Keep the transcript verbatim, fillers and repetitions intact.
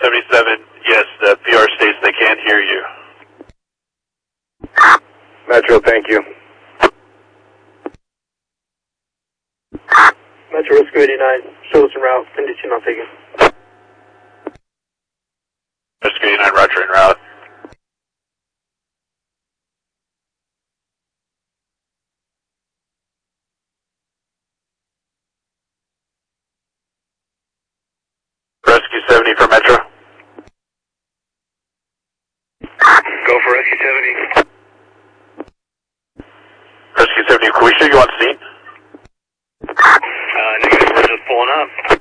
seventy-seven, yes, the P R states they can't hear you. Metro, thank you. Metro Rescue eighty-nine, show us en route, condition not taken. Rescue eighty-nine, roger, en route. Rescue seventy for Metro. Go for Rescue seventy. Rescue seventy, can we show you on scene? Uh, negative, we're just pulling up.